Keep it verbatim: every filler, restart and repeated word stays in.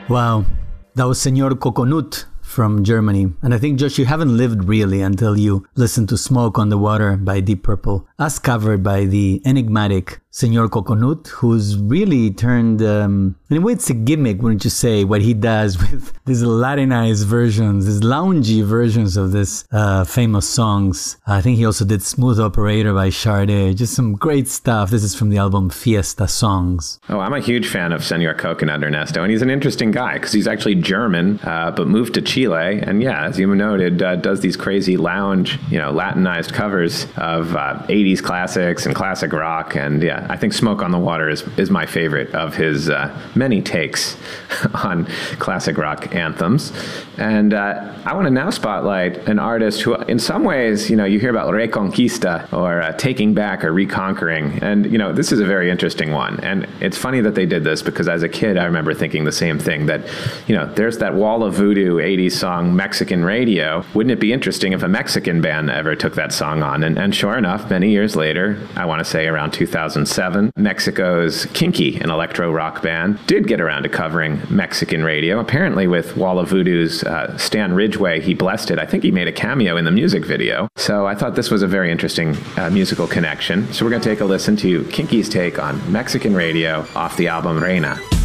Wow, that was Senor Coconut from Germany. And I think, Josh, you haven't lived really until you listen to Smoke on the Water by Deep Purple, as covered by the enigmatic Senor Coconut, who's really turned, um, in a way it's a gimmick, wouldn't you say, what he does with these Latinized versions, these loungy versions of this uh, famous songs. I think he also did Smooth Operator by Sade, just some great stuff. This is from the album Fiesta Songs. Oh, I'm a huge fan of Senor Coconut, Ernesto, and he's an interesting guy because he's actually German, uh, but moved to Chile, and yeah, as you noted, uh, does these crazy lounge, you know, Latinized covers of uh, eighties classics and classic rock, and yeah, I think Smoke on the Water is, is my favorite of his uh, many takes on classic rock anthems. And uh, I want to now spotlight an artist who, in some ways, you know, you hear about Reconquista or uh, taking back or reconquering. And, you know, this is a very interesting one. And it's funny that they did this because as a kid, I remember thinking the same thing, that, you know, there's that wall of voodoo eighties song, Mexican Radio. Wouldn't it be interesting if a Mexican band ever took that song on? And, and sure enough, many years later, I want to say around two thousand seven, Mexico's Kinky, an electro rock band, did get around to covering Mexican Radio. Apparently with Wall of Voodoo's uh, Stan Ridgway, he blessed it. I think he made a cameo in the music video. So I thought this was a very interesting uh, musical connection. So we're going to take a listen to Kinky's take on Mexican Radio off the album Reina.